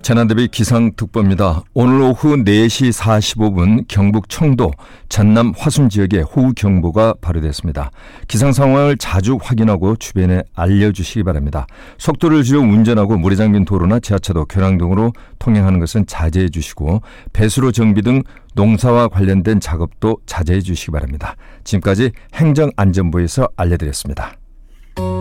재난대비 기상특보입니다. 오늘 오후 4시 45분 경북 청도, 전남 화순 지역에 호우경보가 발효됐습니다. 기상 상황을 자주 확인하고 주변에 알려주시기 바랍니다. 속도를 줄여 운전하고 물에 잠긴 도로나 지하차도, 교량 등으로 통행하는 것은 자제해 주시고 배수로 정비 등 농사와 관련된 작업도 자제해 주시기 바랍니다. 지금까지 행정안전부에서 알려드렸습니다.